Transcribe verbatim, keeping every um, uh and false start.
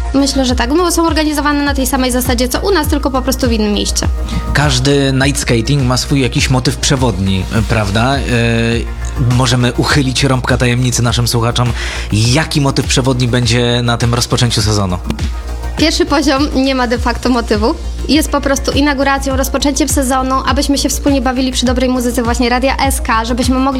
Myślę, że tak. No, są organizowane na tej samej zasadzie, co u nas, tylko po prostu w innym mieście. Każdy night skating ma swój jakiś motyw przewodni, prawda? Yy, możemy uchylić rąbka tajemnicy naszym słuchaczom. Jaki motyw przewodni będzie na tym rozpoczęciu sezonu? Pierwszy poziom nie ma de facto motywu. Jest po prostu inauguracją, rozpoczęciem sezonu, abyśmy się wspólnie bawili przy dobrej muzyce właśnie Radia S K, żebyśmy mogli